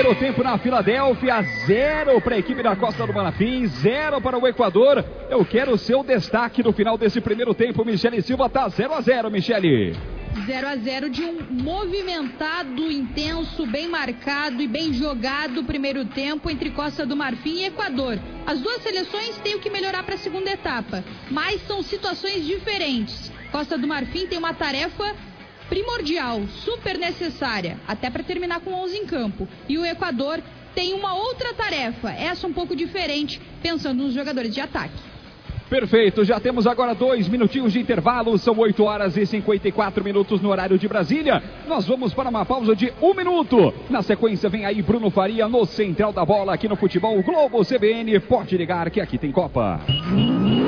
primeiro tempo na Filadélfia, 0 para a equipe da Costa do Marfim, 0 para o Equador. Eu quero o seu destaque no final desse primeiro tempo, Michele Silva. Tá 0-0, Michele. 0-0 de um movimentado, intenso, bem marcado e bem jogado primeiro tempo entre Costa do Marfim e Equador. As duas seleções têm o que melhorar para a segunda etapa, mas são situações diferentes. Costa do Marfim tem uma tarefa primordial, super necessária, até para terminar com 11 em campo. E o Equador tem uma outra tarefa, essa um pouco diferente, pensando nos jogadores de ataque. Perfeito, já temos agora 2 minutinhos de intervalo, são 8 horas e 54 minutos no horário de Brasília. Nós vamos para uma pausa de 1 minuto. Na sequência vem aí Bruno Faria no Central da Bola aqui no Futebol Globo CBN. Pode ligar que aqui tem Copa.